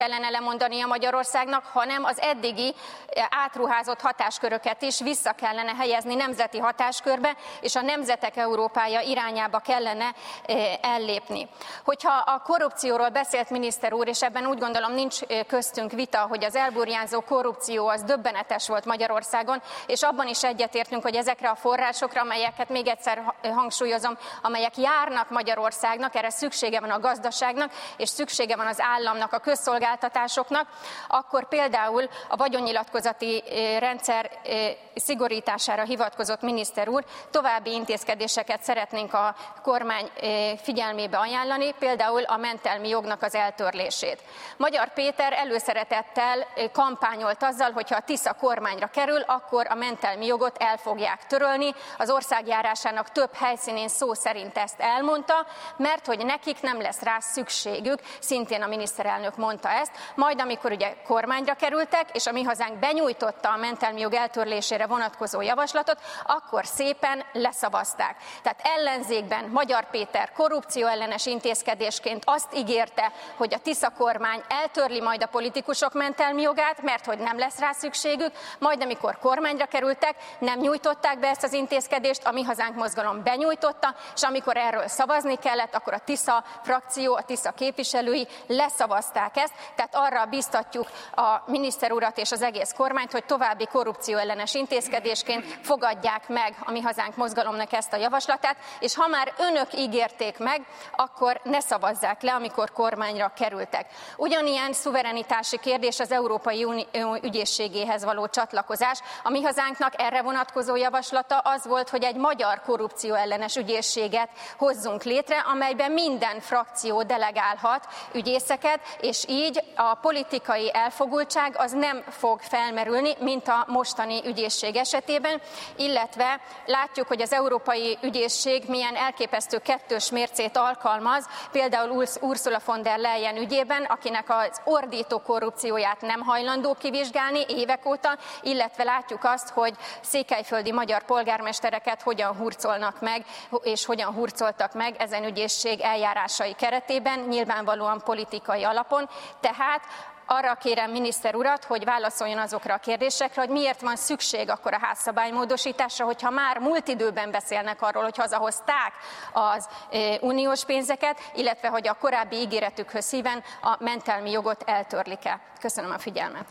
kellene lemondania Magyarországnak, hanem az eddigi átruházott hatásköröket is vissza kellene helyezni nemzeti hatáskörbe, és a nemzetek Európája irányába kellene ellépni. Hogyha a korrupcióról beszélt miniszter úr, és ebben úgy gondolom nincs köztünk vita, hogy az elburjánzó korrupció az döbbenetes volt Magyarországon, és abban is egyetértünk, hogy ezekre a forrásokra, amelyeket még egyszer hangsúlyozom, amelyek járnak Magyarországnak, erre szüksége van a gazdaságnak, és szüksége van az államnak, a közszolgáltatásoknak, akkor például a vagyonnyilatkozati rendszer szigorítására hivatkozott miniszter úr, további intézkedéseket szeretnénk a kormány figyelmébe ajánlani, például a mentelmi jognak az eltörlését. Magyar Péter előszeretettel kampányolt azzal, hogyha a Tisza kormányra kerül, akkor a mentelmi jogot el fogják törölni. Az országjárásának több helyszínén szó szerint ezt elmondta, mert hogy nekik nem lesz rá szükségük, szintén a miniszterelnök mondta ezt, majd amikor ugye kormányra kerültek, és a Mi Hazánk benyújtotta a mentelmi jog eltörlésére vonatkozó javaslatot, akkor szépen leszavazták. Tehát ellenzékben Magyar Péter korrupcióellenes intézkedésként azt ígérte, hogy a Tisza kormány eltörli majd a politikusok mentelmi jogát, mert hogy nem lesz rá szükségük, majd amikor kormányra kerültek, nem nyújtották be ezt az intézkedést, a Mi Hazánk mozgalom benyújtotta, és amikor erről szavazni kellett, akkor a Tisza frakció, a Tisza képviselői leszavazták ezt, tehát arra biztatjuk a miniszter urat és az egész kormányt, hogy további korrupcióellenes intézkedésként fogadják meg a Mi Hazánk mozgalomnak ezt a javaslatát, és ha már önök ígérték meg, akkor ne szavazzák le, amikor kormányra kerültek. Ugyanilyen szuverenitási kérdés az Európai Unió ügyészségéhez való csatlakozás. A Mi Hazánknak erre vonatkozó javaslata az volt, hogy egy magyar korrupcióellenes ügyészséget hozzunk létre, amelyben minden frakció delegálhat ügyészeket, és így a politikai elfogultság az nem fog felmerülni, mint a mostani ügyészség esetében, illetve látjuk, hogy az Európai Ügyészség milyen elképesztő kettős mércét alkalmaz, például Ursula von der Leyen ügyében, akinek az ordító korrupcióját nem hajlandó kivizsgálni évek óta, illetve látjuk azt, hogy székelyföldi magyar polgármestereket hogyan hurcolnak meg, és hogyan hurcoltak meg ezen ügyészség eljárásai keretében, nyilvánvalóan politikai alapon. Tehát arra kérem miniszter urat, hogy válaszoljon azokra a kérdésekre, hogy miért van szükség akkor a házszabálymódosításra, hogyha már múlt időben beszélnek arról, hogy hazahozták az uniós pénzeket, illetve hogy a korábbi ígéretükhöz híven a mentelmi jogot eltörlik-e. Köszönöm a figyelmet.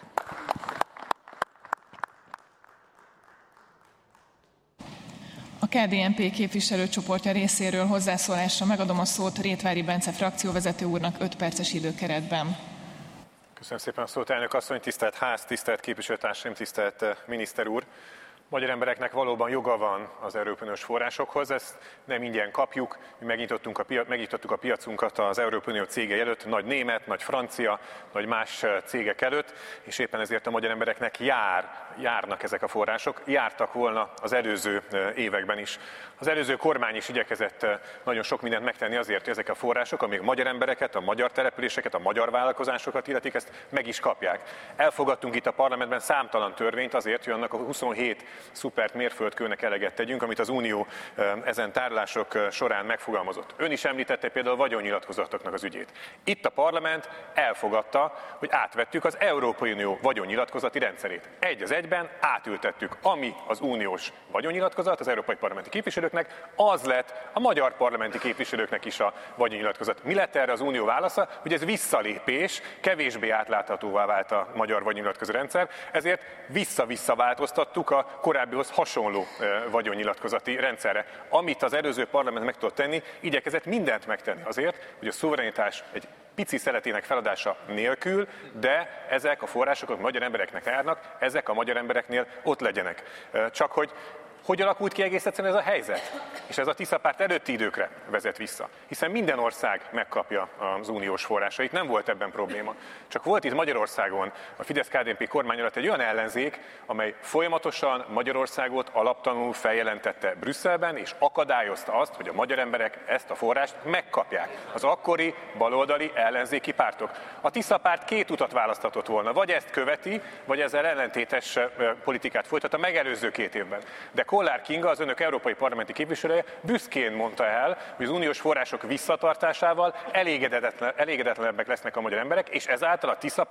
A KDNP képviselőcsoportja részéről hozzászólásra megadom a szót Rétvári Bence frakcióvezető úrnak 5 perces időkeretben. Köszönöm szépen a szót, elnök asszony, tisztelt ház, tisztelt képviselőtársaim, tisztelt miniszter úr! Magyar embereknek valóban joga van az Európai Uniós forrásokhoz, ezt nem ingyen kapjuk, mi megnyitottuk a piacunkat az Európai Unió cégei előtt, nagy német, nagy francia, nagy más cégek előtt, és éppen ezért a magyar embereknek járnak ezek a források, jártak volna az előző években is. Az előző kormány is igyekezett nagyon sok mindent megtenni azért, hogy ezek a források, amik a magyar embereket, a magyar településeket, a magyar vállalkozásokat illetik, ezt meg is kapják. Elfogadtunk itt a parlamentben számtalan törvényt azért, hogy annak a 27 szupert mérföldkőnek eleget tegyünk, amit az Unió ezen tárgyalások során megfogalmazott. Ön is említette például a vagyonnyilatkozatoknak az ügyét. Itt a parlament elfogadta, hogy átvettük az Európai Unió vagyonnyilatkozati rendszerét. Egy az egyben átültettük, ami az uniós vagyonnyilatkozat az európai parlamenti képviselőknek, az lett a magyar parlamenti képviselőknek is a vagyonnyilatkozat. Mi lett erre az unió válasza? Hogy ez visszalépés, kevésbé átláthatóvá vált a magyar vagyonnyilatkozó rendszer, ezért vissza-vissza változtattuk a korábbihoz hasonló vagyonnyilatkozati rendszerre. Amit az előző parlament meg tudott tenni, igyekezett mindent megtenni azért, hogy a szuverenitás egy pici szeletének feladása nélkül, de ezek a források a magyar embereknek járnak, ezek a magyar embereknél ott legyenek. Csak hogy alakult ki egész egyszerűen ez a helyzet? És ez a Tisza párt előtti időkre vezet vissza. Hiszen minden ország megkapja az uniós forrásait, nem volt ebben probléma. Csak volt itt Magyarországon a Fidesz-KDNP kormány alatt egy olyan ellenzék, amely folyamatosan Magyarországot alaptalanul feljelentette Brüsszelben, és akadályozta azt, hogy a magyar emberek ezt a forrást megkapják. Az akkori baloldali ellenzéki pártok. A Tisza párt 2 utat választhatott volna, vagy ezt követi, vagy ezzel ellentétes politikát folytat a megelőző 2 évben. De Kollár Kinga, az önök európai parlamenti képviselője büszkén mondta el, hogy az uniós források visszatartásával elégedetlenebbek lesznek a magyar emberek, és ezáltal a Tisza